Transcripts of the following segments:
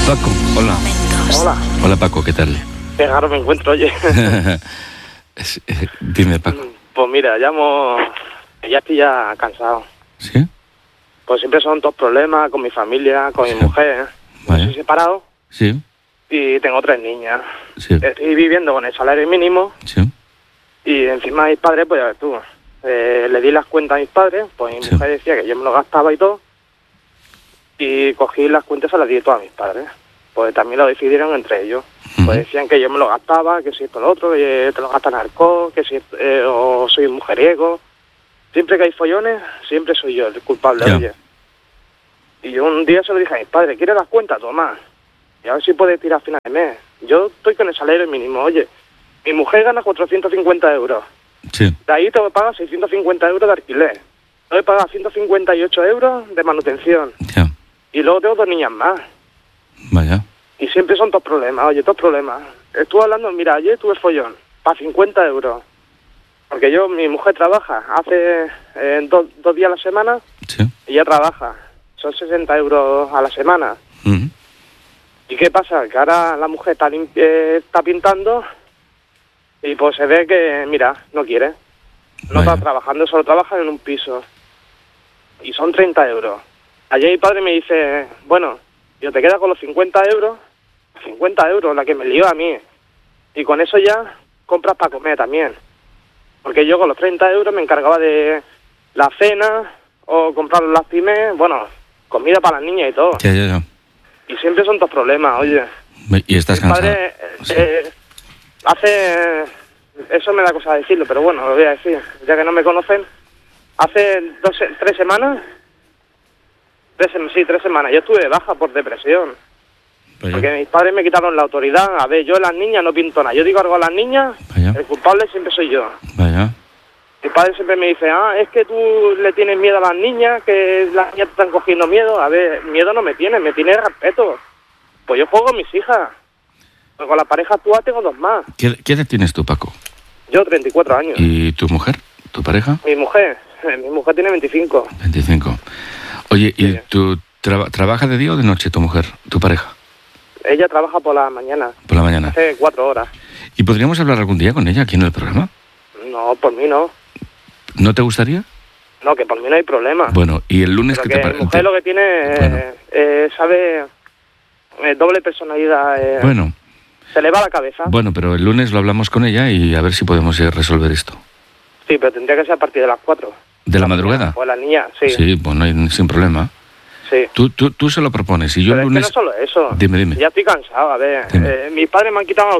Paco, hola. Hola. Hola, Paco, ¿qué tal? Qué raro me encuentro, oye. Dime, Paco. Pues mira, llamo... Ya estoy ya cansado. ¿Sí? Pues siempre son todos problemas con mi familia, con mi mujer. Vale. Estoy separado Sí, y tengo 3 niñas. sí, Estoy viviendo con el salario mínimo sí. y encima mis padres, pues ya ves tú, le di las cuentas a mis padres, pues mi Sí. mujer decía que yo me lo gastaba y todo, y cogí las cuentas y se las di todas a mis padres. Pues también lo decidieron entre ellos. Pues Ujú. decían que yo me lo gastaba, que si esto lo otro, que te lo gastan en alcohol, que si o soy un mujeriego. Siempre que hay follones, siempre soy yo el culpable, Ya. oye. Y yo un día se lo dije a mis padres, ¿quieres las cuentas? Toma. Y a ver si puedes tirar a final de mes. Yo estoy con el salario mínimo, oye. Mi mujer gana 450 euros. Sí, De ahí te voy a pagar 650 euros de alquiler. Te voy a pagar 158 euros de manutención. ya. Y luego tengo 2 niñas más. Vaya. Y siempre son todos problemas, oye, todos problemas. Estuve hablando, mira, ayer tuve follón, para 50 euros. Porque mi mujer trabaja, hace 2 días a la semana, Sí. y ella trabaja. Son 60 euros a la semana. Ujú. ¿Y qué pasa? Que ahora la mujer está pintando, y pues se ve que, mira, no quiere. No Vaya. está trabajando, solo trabaja en un piso. Y son 30 euros. Ayer mi padre me dice, bueno, yo te quedas con los 50 euros, 50 euros, la que me lió a mí. Y con eso ya compras para comer también. Porque yo con los 30 euros me encargaba de la cena o comprar los lástimes, bueno, comida para las niñas y todo. Ya, ya, ya. Y siempre son dos problemas, oye. Y estás Mi cansado. padre Sí. hace... Eso me da cosa decirlo, pero bueno, lo voy a decir. Ya que no me conocen, hace 3 semanas... 3 semanas. Yo estuve de baja por depresión. Vaya. Porque mis padres me quitaron la autoridad. A ver, yo a las niñas no pinto nada. Yo digo algo a las niñas, Vaya. el culpable siempre soy yo. Vaya. Mi padre siempre me dice, es que tú le tienes miedo a las niñas, que las niñas te están cogiendo miedo. A ver, miedo no me tiene respeto. Pues yo juego con mis hijas. Pues con la pareja actual tengo 2 más. ¿Qué edad tienes tú, Paco? Yo 34 años. ¿Y tu mujer? ¿Tu pareja? Mi mujer tiene 25. 25. Oye, ¿y Sí. tú trabaja de día o de noche tu mujer, tu pareja? Ella trabaja por la mañana, Por la mañana. hace 4 horas. ¿Y podríamos hablar algún día con ella aquí en el programa? No, por mí no. ¿No te gustaría? No, que por mí no hay problema. Bueno, y el lunes Pero que que te mi mujer lo que tiene, Bueno. sabe, doble personalidad, Bueno, se le va la cabeza. bueno, pero el lunes lo hablamos con ella y a ver si podemos resolver esto. Sí, pero tendría que ser a partir de las 4. ¿De la madrugada? Pues la niña, sí. Sí, pues no hay, sin problema. Sí. Tú se lo propones y yo Pero el es lunes... que no solo eso. Dime. Ya estoy cansado, a ver. Dime. Mis padres me han quitado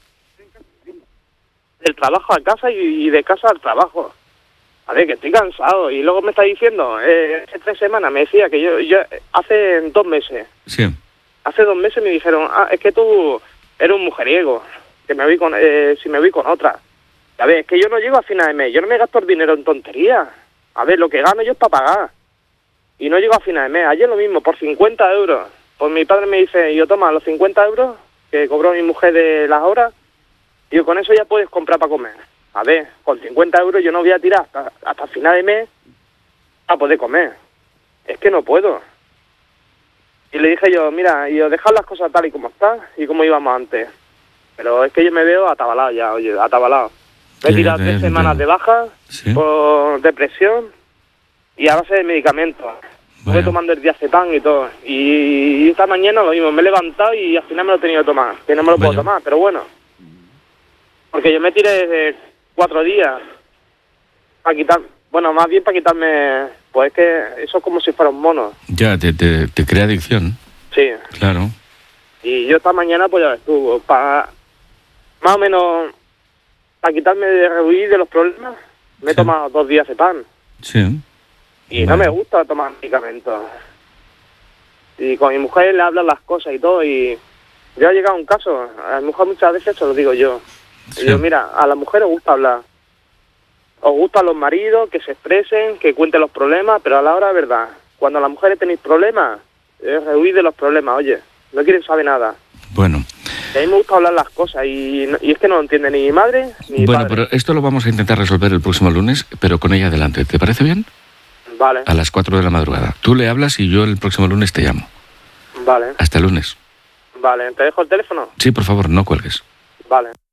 del trabajo a casa y de casa al trabajo. A ver, que estoy cansado. Y luego me está diciendo, hace 3 semanas me decía que yo hace 2 meses. Sí, Hace 2 meses me dijeron, es que tú eres un mujeriego, que me voy con, si me voy con otra. A ver, es que yo no llego a final de mes, yo no me gasto el dinero en tonterías. A ver, lo que gano yo es para pagar. Y no llego a final de mes. Ayer lo mismo, por 50 euros. Pues mi padre me dice, yo toma los 50 euros que cobró mi mujer de las horas, y con eso ya puedes comprar para comer. A ver, con 50 euros yo no voy a tirar hasta final de mes a poder comer. Es que no puedo. Y le dije yo, mira, y dejar las cosas tal y como están y como íbamos antes. Pero es que yo me veo atabalado ya, oye, atabalado. Me he tirado 3 semanas de baja sí. por depresión y a base de medicamentos. Estoy Vaya. tomando el diazepam y todo. Y esta mañana lo mismo, me he levantado y al final me lo he tenido que tomar. Que no me lo puedo Vaya. tomar, pero bueno. Porque yo me tiré de 4 días para quitar... Bueno, más bien para quitarme... Pues es que eso es como si fuera un mono. Ya, te crea adicción, Sí. claro. Y yo esta mañana pues ya estuvo, para más o menos para quitarme de huir de los problemas, me he Sí. tomado 2 días de pan. Sí. Y no Vale. me gusta tomar medicamentos. Y con mi mujer le hablan las cosas y todo, y yo ha llegado un caso, a mi mujer muchas veces se lo digo yo. Sí. Y digo, mira, a las mujeres os gusta hablar. Os gustan los maridos, que se expresen, que cuenten los problemas, pero a la hora de verdad, cuando las mujeres tenéis problemas, es huir de los problemas, oye, no quieren saber nada. Bueno, Y a mí me gusta hablar las cosas y es que no lo entiende ni mi madre ni mi bueno, padre. pero esto lo vamos a intentar resolver el próximo lunes, pero con ella adelante. ¿Te parece bien? Vale, A las 4 de la madrugada. Tú le hablas y yo el próximo lunes te llamo. vale. Hasta el lunes. Vale, ¿te dejo el teléfono? Sí, por favor, no cuelgues. Vale.